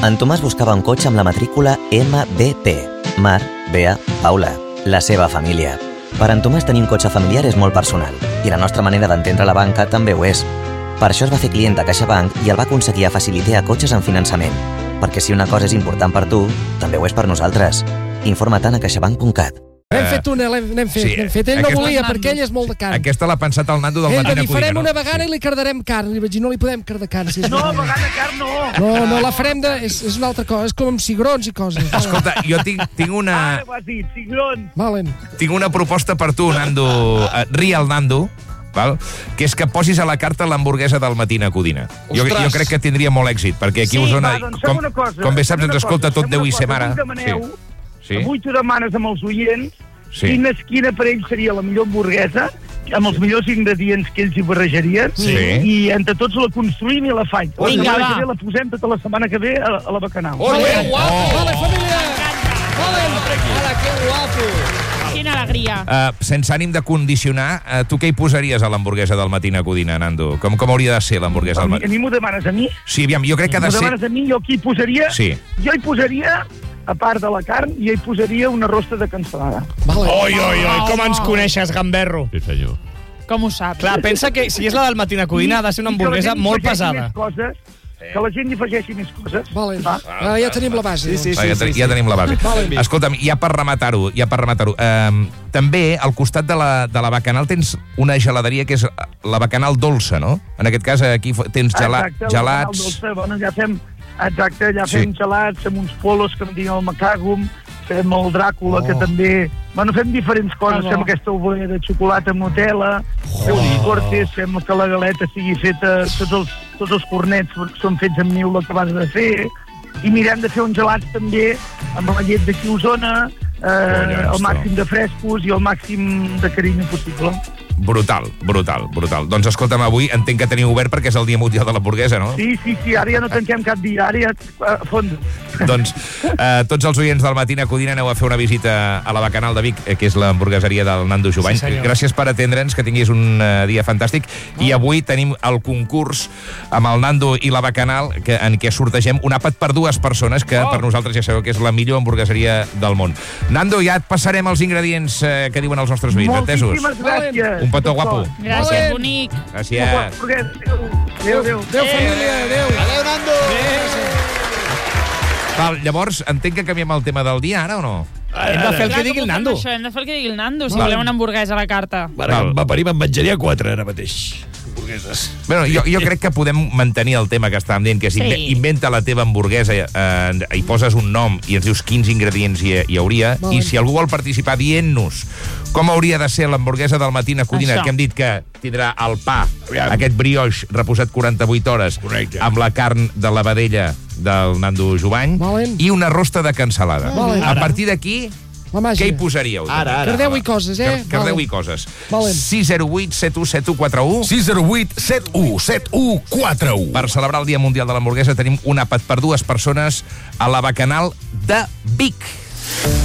En Tomàs buscava un cotxe amb la matrícula MBP. Mar, Bea, Paula. La seva família. Per en Tomàs tenir un cotxe familiar és molt personal i la nostra manera d'entendre la banca també ho és. Per això es va fer client de CaixaBank i el va aconseguir a Facilitea Cotxes en finançament. Perquè si una cosa és important per tu, també ho és per nosaltres. Informa't a caixabank.cat. N'hem fet una, n'hem fet. Ell no volia, perquè ell és molt de carn. Aquesta l'ha pensat el Nando del Matina Codina. Ell farem una vegana i li cardarem carn. I vaig dir, no li podem cardar carn. No, vegana carn no. No, la farem de... És una altra cosa, és com amb cigrons i coses. Escolta, jo tinc una... Ara ho has dit, cigrons. Valen. Tinc una proposta per tu, Nando. Real Nando. Val? Que és que posis a la carta l'hamburguesa del Matina Codina. Jo crec que tindria molt èxit, perquè aquí a Osona, com bé saps, ens escolta tot Déu i sa mare. Avui t'ho demanes amb els oients quina per ells seria la millor hamburguesa, amb els millors ingredients que ells hi barrejarien, i entre tots la construïm i la faig. La posem tota la setmana que ve a la Bacanal. Vale, família! Vale! Ara, que guapo! Quina alegria. Sense ànim de condicionar, tu què hi posaries a l'hamburguesa del Matina Codina, Nando? Com hauria de ser l'hamburguesa del Matina? A mi m'ho demanes a mi? Sí, aviam, jo crec que ha de ser... M'ho demanes a mi, jo aquí hi posaria... Sí. Jo hi posaria, a part de la carn, jo hi posaria una rosta de cansalada. Oi, com ens coneixes, gamberro. Sí, senyor. Com ho saps? Clar, pensa que si és la del Matina Codina ha de ser una hamburguesa molt pesada. Que la gent hi afegeixi més coses. Vale. Ara ja tenim la base. Ja tenim la base. Escolta'm, ja per rematar-ho, també al costat de la Bacanal tens una geladeria que és la Bacanal dolça, no? En aquest cas aquí tens gelats... Exacte, allà fem gelats, fem uns polos que em diuen el Macàgum, fem el Dràcula, que també... Bueno, fem diferents coses, fem aquesta obolera de xocolata amb Nutella, fem uns cortes, fem que la galeta sigui feta, tots els cornets són fets amb niu l'acabada de fer, i mirem de fer uns gelats també amb la llet d'aquí a Osona, el màxim de frescos i el màxim de carinyo possible. Brutal. Doncs escolta'm, avui entenc que teniu obert perquè és el Dia Mundial de l'Hamburguesa, no? Sí, ara ja no tanquem cap dia, ara ja a fons. Doncs tots els oients del Matina Codina aneu a fer una visita a la Bacanal de Vic, que és l'hamburgueseria del Nando Jubany. Gràcies per atendre'ns, que tinguis un dia fantàstic. I avui tenim el concurs amb el Nando i la Bacanal, en què sortegem un àpat per 2 persones, que per nosaltres ja sabeu que és la millor hamburgueseria del món. Nando, ja et passarem els ingredients que diuen els nostres veïns, entesos? Moltíssimes gràcies. Un petó guapo. Gràcies, bonic. Gràcies. Adéu, família, adéu. Adéu, Nando. Val, llavors, entenc que canviem el tema del dia, ara, o no? Hem de fer el que digui el Nando. Hem de fer el que digui el Nando, si volem una hamburguesa a la carta. Va parir, me'n menjaria 4 ara mateix. Hamburgueses. Bueno, jo crec que podem mantenir el tema que estàvem dient, que és inventa la teva hamburguesa, hi poses un nom i ens dius quins ingredients hi hauria, i si algú vol participar dient-nos com hauria de ser l'hamburguesa del Matina Codina, que hem dit que tindrà el pa, aquest brioix reposat 48 hores, amb la carn de la vedella del Nando Jubany, i una rosta de cansalada. A partir d'aquí, què hi posaríeu? Cardeu-hi coses, Cardeu-hi coses. 608 608 717141. 608 717141. Per celebrar el Dia Mundial de l'Hamburguesa tenim un àpat per 2 persones a la Bacanal de Vic.